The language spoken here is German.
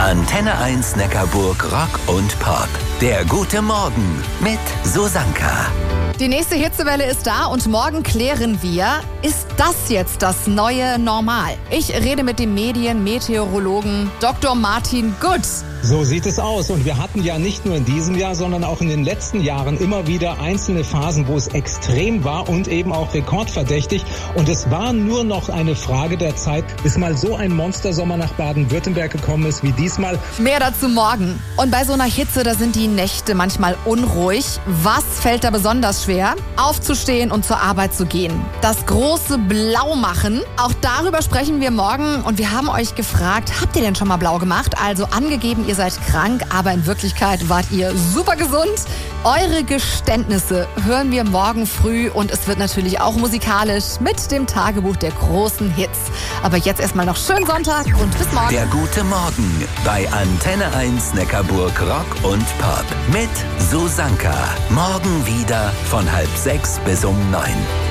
Antenne 1 Neckarburg Rock und Pop. Der gute Morgen mit Susanka. Die nächste Hitzewelle ist da und morgen klären wir, ist das jetzt das neue Normal? Ich rede mit dem Medienmeteorologen Dr. Martin Gutz. So sieht es aus. Und wir hatten ja nicht nur in diesem Jahr, sondern auch in den letzten Jahren immer wieder einzelne Phasen, wo es extrem war und eben auch rekordverdächtig. Und es war nur noch eine Frage der Zeit, bis mal so ein Monstersommer nach Baden-Württemberg gekommen ist wie diesmal. Mehr dazu morgen. Und bei so einer Hitze, da sind die Nächte manchmal unruhig. Was fällt da besonders schwer? Aufzustehen und zur Arbeit zu gehen. Das große Blaumachen. Auch darüber sprechen wir morgen. Und wir haben euch gefragt, habt ihr denn schon mal blau gemacht? Also angegeben, ihr seid krank, aber in Wirklichkeit wart ihr super gesund. Eure Geständnisse hören wir morgen früh und es wird natürlich auch musikalisch mit dem Tagebuch der großen Hits. Aber jetzt erstmal noch schönen Sonntag und bis morgen. Der gute Morgen bei Antenne 1 Neckarburg Rock und Pop mit Susanka. Morgen wieder von 5:30 bis 9.